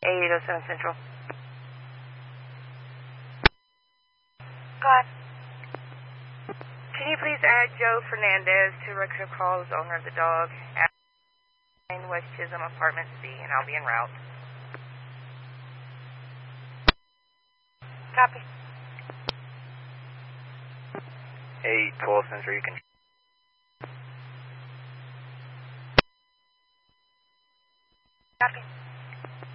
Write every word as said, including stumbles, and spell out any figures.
eight oh seven Central. Go ahead. Can you please add Joe Fernandez to record calls, owner of the dog, at West Chisholm Apartment C, and I'll be en route. Copy. eight twelve Central, you can... Copy.